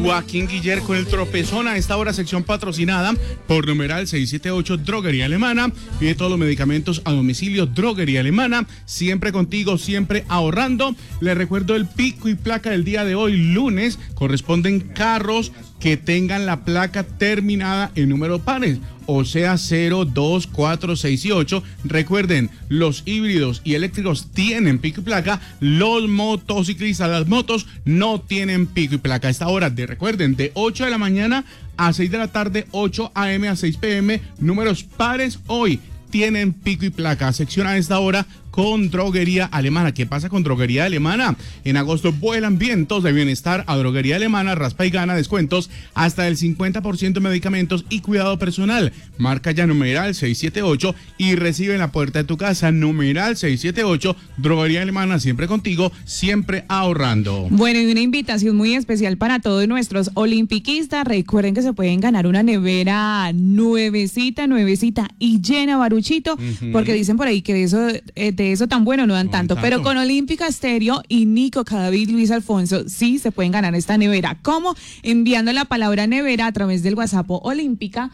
Joaquín Guiller con el tropezón. A esta hora, sección patrocinada por numeral 678 Droguería Alemana. Pide todos los medicamentos a domicilio. Droguería Alemana, siempre contigo, siempre ahorrando. Les recuerdo el pico y placa del día de hoy, lunes. Corresponden carros que tengan la placa terminada en número pares, o sea 0, 2, 4, 6 y 8. Recuerden, los híbridos y eléctricos tienen pico y placa, los motociclistas, las motos no tienen pico y placa. A esta hora, recuerden, de 8 de la mañana a 6 de la tarde, 8 a.m. a 6 p.m, números pares hoy tienen pico y placa. Sección a esta hora con Droguería Alemana. ¿Qué pasa con Droguería Alemana? En agosto vuelan vientos de bienestar a Droguería Alemana. Raspa y gana descuentos hasta del 50% de medicamentos y cuidado personal. Marca ya numeral 678 y recibe en la puerta de tu casa numeral 678. Droguería Alemana, siempre contigo, siempre ahorrando. Bueno, y una invitación muy especial para todos nuestros olimpiquistas. Recuerden que se pueden ganar una nevera nuevecita y llena, Baruchito, porque dicen por ahí que de eso tan bueno no dan tanto. Pero con Olímpica Estéreo y Nico Cadavid, Luis Alfonso, sí se pueden ganar esta nevera. ¿Cómo? Enviando la palabra nevera a través del WhatsApp Olímpica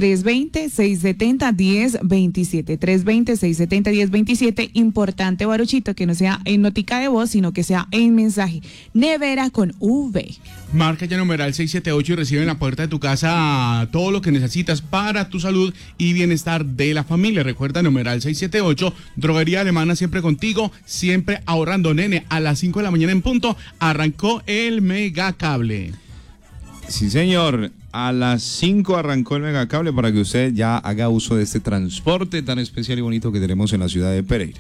320-670-1027. 320-670-1027. Importante, Baruchito, que no sea en notica de voz, sino que sea en mensaje. Nevera con V. Marca ya numeral 678 y recibe en la puerta de tu casa todo lo que necesitas para tu salud y bienestar de la familia. Recuerda, numeral 678, Droguería Alemana, siempre contigo, siempre ahorrando. Nene, a las 5 de la mañana en punto arrancó el Megacable. Sí, señor. A las 5 arrancó el Megacable para que usted ya haga uso de este transporte tan especial y bonito que tenemos en la ciudad de Pereira.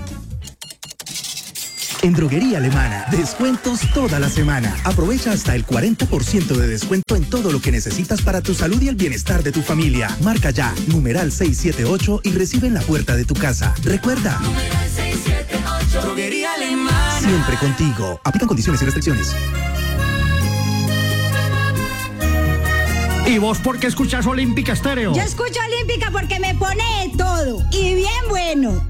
En Droguería Alemana, descuentos toda la semana. Aprovecha hasta el 40% de descuento en todo lo que necesitas para tu salud y el bienestar de tu familia. Marca ya, numeral 678 y recibe en la puerta de tu casa. Recuerda, numeral 678, Droguería Alemana. Siempre contigo. Aplican condiciones y restricciones. ¿Y vos por qué escuchas Olímpica Estéreo? Yo escucho Olímpica porque me pone de todo y bien bueno.